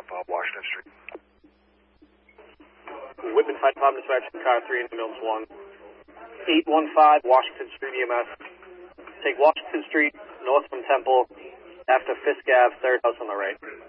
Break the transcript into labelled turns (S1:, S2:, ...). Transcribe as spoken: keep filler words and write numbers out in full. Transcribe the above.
S1: uh, Washington Street.
S2: Whitman Fire Department dispatch, car three in Mills one. eight one five Washington Street E M S. Take Washington Street, north from Temple, after Fisk Ave, third house on the right.